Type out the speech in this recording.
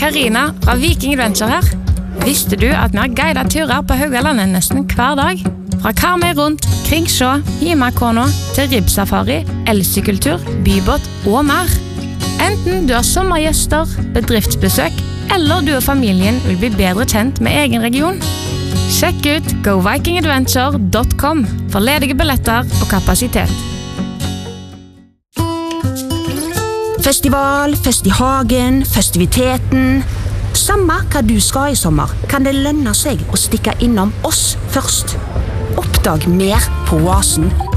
Karina fra Viking Adventure her. Visste du at vi har guidet turer på Haugalandet nesten hver dag? Fra Karmøy rundt, Kringsjå, Himakona til ribbsafari, elsykkeltur, bybåt og mer. Enten du har sommergjester, bedriftsbesøk, eller du og familien vil bli bedre kjent med egen region. Sjekk ut govikingadventure.com for ledige billetter og kapasitet. Festival, festihagen, festiviteten. Samme hva du skal i sommer, kan det lønne seg å stikke innom oss først. Oppdag mer på Oasen